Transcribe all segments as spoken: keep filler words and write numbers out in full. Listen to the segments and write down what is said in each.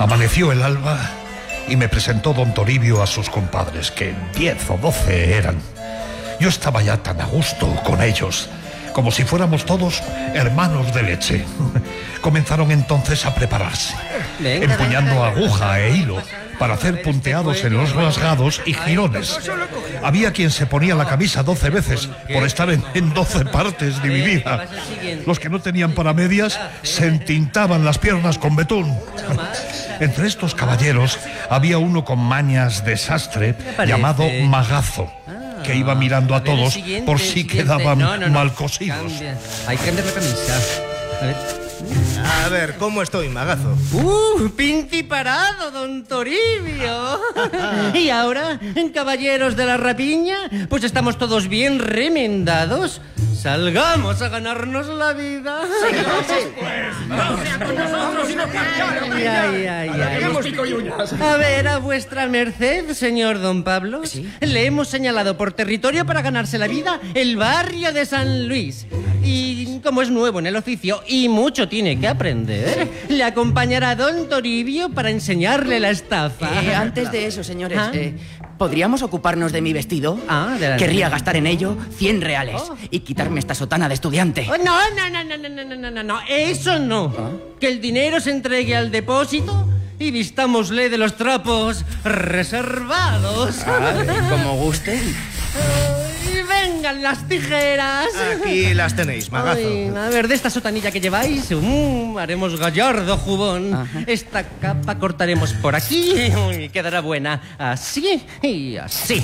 Amaneció el alba y me presentó don Toribio a sus compadres, que diez o doce eran. Yo estaba ya tan a gusto con ellos, como si fuéramos todos hermanos de leche. Comenzaron entonces a prepararse, venga, empuñando venga, aguja venga, e hilo para hacer punteados en los rasgados y jirones. Había quien se ponía la camisa doce veces por estar en, en doce partes dividida. Los que no tenían para medias se entintaban las piernas con betún. Entre estos caballeros había uno con mañas de sastre llamado Magazo, que iba mirando a todos por si quedaban no, no, no. mal cosidos. Hay que cambiar la camisa. A ver. A ver, ¿cómo estoy, Magazo? ¡Uh! ¡Pinti parado, don Toribio! Y ahora, caballeros de la rapiña, pues estamos todos bien remendados. ¡Salgamos a ganarnos la vida! Sí, sí. Pues no sea con nosotros y no ay, ay, ay, ay. A ver, a vuestra merced, señor don Pablo, ¿sí? Le hemos señalado por territorio para ganarse la vida el barrio de San Luis. Y como es nuevo en el oficio y mucho tiene que aprender, le acompañará don Toribio para enseñarle la estafa. Eh, antes de eso, señores, ¿Ah? eh, ¿podríamos ocuparnos de mi vestido? Ah, Querría gastar en ello cien reales oh. y quitarme esta sotana de estudiante. Oh, no, no, no, no, no, no, no, no, no, eso no. ¿Ah? Que el dinero se entregue al depósito y vistámosle de los trapos reservados. Ah, como gusten. Y vengan las tijeras. Aquí las tenéis, Magazo. Ay, a ver, de esta sotanilla que lleváis, um, haremos gallardo jubón. Ajá. Esta capa cortaremos por aquí y quedará buena. Así y así.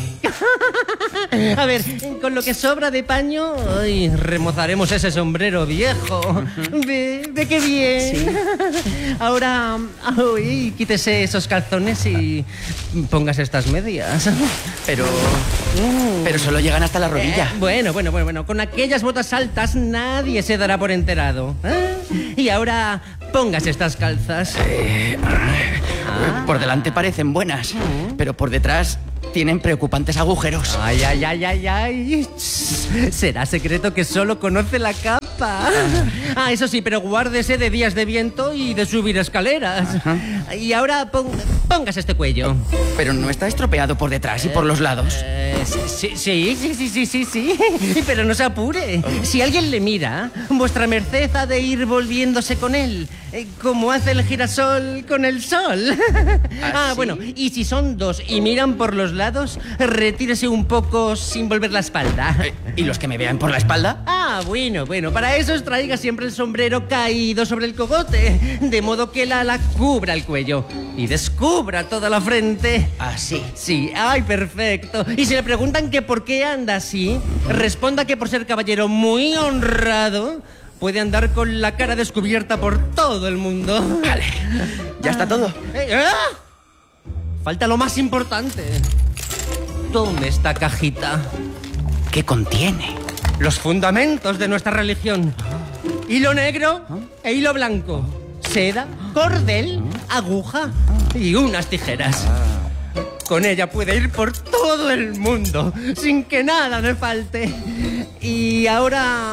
A ver, con lo que sobra de paño, ay, remozaremos ese sombrero viejo. Ve, ve qué bien. Sí. Ahora, ay, quítese esos calzones y póngase estas medias. Pero... Uh. Pero solo llegan hasta la rodilla. Eh, bueno, bueno, bueno, bueno. Con aquellas botas altas nadie se dará por enterado. ¿Eh? Y ahora póngase estas calzas. Eh, ah. Por delante parecen buenas, uh. pero por detrás tienen preocupantes agujeros. Ay, ay, ay, ay, ay. Será secreto que solo conoce la capa. Ah, eso sí, pero guárdese de días de viento y de subir escaleras. Ajá. Y ahora pon, póngase este cuello. Pero no está estropeado por detrás y por los lados. Eh, sí, sí, sí, sí, sí, sí, sí. Pero no se apure. Si alguien le mira, vuestra merced ha de ir volviéndose con él, como hace el girasol con el sol. ¿Ah, ah, bueno, y si son dos y miran por los lados, retírese un poco sin volver la espalda. ¿Y los que me vean por la espalda? Ah, bueno, bueno, para eso os traiga siempre el sombrero caído sobre el cogote, de modo que la ala cubra el cuello y descubra toda la frente. Así. Sí, ay, perfecto. Y si le preguntan que por qué anda así, responda que por ser caballero muy honrado puede andar con la cara descubierta por todo el mundo. Vale, ya está todo. ¿Eh? ¿Eh? Falta lo más importante. ¿Dónde está cajita? ¿Qué contiene? Los fundamentos de nuestra religión. Hilo negro e hilo blanco. Seda, cordel, aguja y unas tijeras. Con ella puede ir por todo el mundo, sin que nada le falte. Y ahora...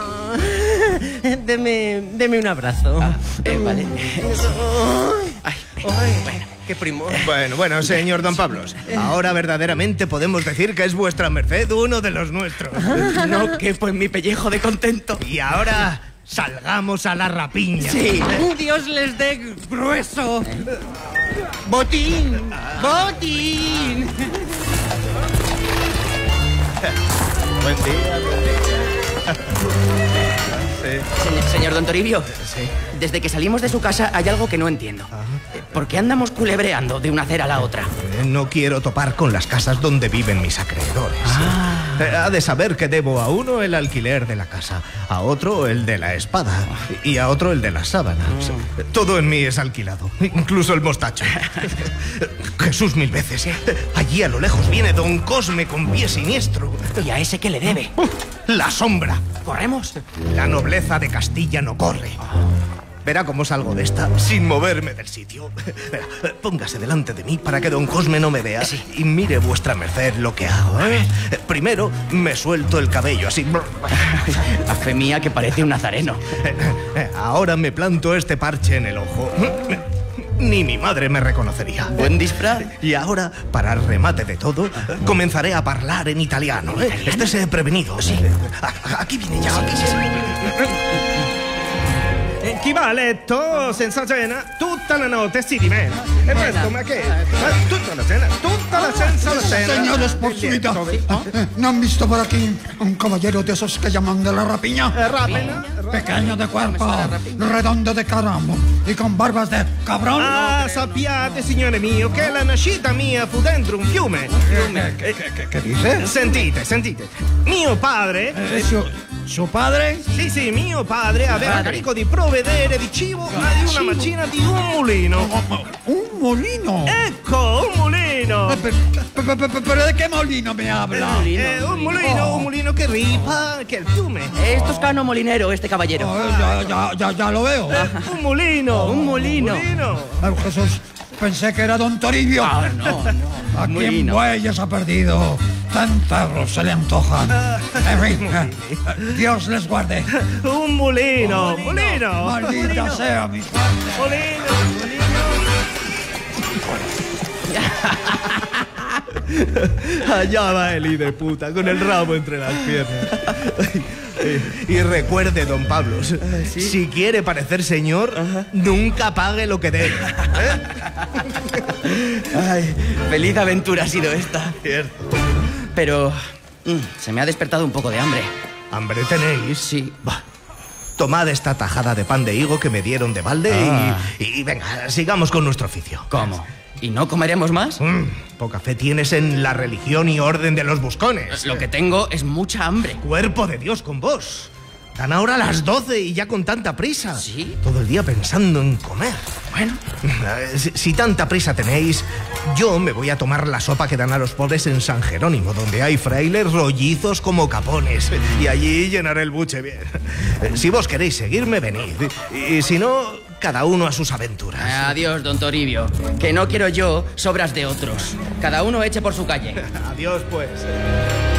Deme, deme un abrazo. Ah, eh, vale. Ay, ay, bueno, qué primo. Bueno, bueno, señor don Pablos. Ahora verdaderamente podemos decir que es vuestra merced uno de los nuestros. No quepo en mi pellejo de contento. Y ahora... salgamos a la rapiña. Sí. Dios les dé grueso. Botín. Botín. Buen día. Sí. Señor, señor don Toribio, sí. Desde que salimos de su casa hay algo que no entiendo. ¿Por qué andamos culebreando de una acera a la otra? Eh, no quiero topar con las casas donde viven mis acreedores. Ah. Eh, ha de saber que debo a uno el alquiler de la casa, a otro el de la espada y a otro el de las sábanas. Mm. Todo en mí es alquilado, incluso el mostacho. Jesús mil veces. Allí a lo lejos viene don Cosme con pie siniestro. ¿Y a ese qué le debe? La sombra. ¿Corremos? La nobleza de Castilla no corre. Verá cómo salgo de esta sin moverme del sitio. Verá, póngase delante de mí para que don Cosme no me vea. Sí. Y mire vuestra merced lo que hago, ¿eh? Primero me suelto el cabello así. A fe mía que parece un nazareno. Ahora me planto este parche en el ojo. ni mi madre me reconocería. Buen disfraz. Y ahora, para el remate de todo, comenzaré a hablar en italiano. ¿eh? Estése prevenido. Sí. Aquí viene ya. Aquí Eh, Chi va a letto senza cena tutta la notte si dimena. E questo, ma che? Ma tutta la cena, tutta la senza la cena. Señores, por su vida, ¿eh? ¿no han visto por aquí un caballero de esos que llaman de la rapiña? Eh, rapina? Pequeño de cuerpo, redondo de caramba y con barbas de cabrón. Ah, sappiate, signore mio, che la nascita mia fu dentro un fiume. ¿Qué, qué, qué, qué dice? Sentite, sentite. Mio padre... Eh, su, ¿Su padre? Sì, sì, mio padre aveva carico di provvedere di cibo a di una macina di un mulino. ¿Un molino? Ecco, un mulino. Eh, pero, pero, pero, pero ¿de qué molino me habla? Eh, un mulino, un mulino che ripa, che è il fiume. Es toscano molinero, este caballero. Oh, ya, ya, ya, ya lo veo. Eh, un mulino. Un molino. Un mulino. Ay, Jesús, pensé que era Don Toribio. Ah, no, no. ¿A quién Molino. bueyes ha perdido? Tantos se le antojan. En fin, eh, Dios les guarde. Un mulino. Mulino. Maldita Mulino. sea mi padre. Mulino, mulino. Allá va el hijo de puta, con el rabo entre las piernas. Y recuerde, don Pablo, si quiere parecer señor, nunca pague lo que debe. Ay, feliz aventura ha sido esta. Cierto. Pero mm, se me ha despertado un poco de hambre. ¿Hambre tenéis? Sí. Bah, tomad esta tajada de pan de higo que me dieron de balde Ah. y, y venga, sigamos con nuestro oficio. ¿Cómo? ¿Y no comeremos más? Mm, poca fe tienes en la religión y orden de los buscones. Lo que tengo es mucha hambre. Cuerpo de Dios con vos. Dan ahora las doce y ya con tanta prisa. ¿Sí? Todo el día pensando en comer. Bueno, Eh, Si, si tanta prisa tenéis, yo me voy a tomar la sopa que dan a los pobres en San Jerónimo, donde hay frailes rollizos como capones. Y allí llenaré el buche bien. Eh, Si vos queréis seguirme, venid. Y si no, cada uno a sus aventuras. adiós, don Toribio. Que no quiero yo sobras de otros. Cada uno eche por su calle. Adiós, pues.